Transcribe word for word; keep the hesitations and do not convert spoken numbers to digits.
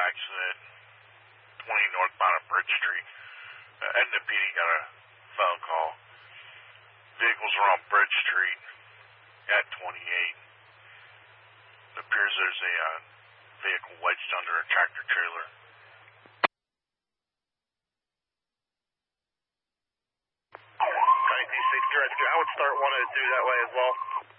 accident twenty northbound of Bridge Street. Uh, Edna P D got a phone call. Vehicles are on Bridge Street at twenty-eight. It appears there's a uh, vehicle wedged under a tractor trailer. ninety-six, I would start wanting to do that way as well.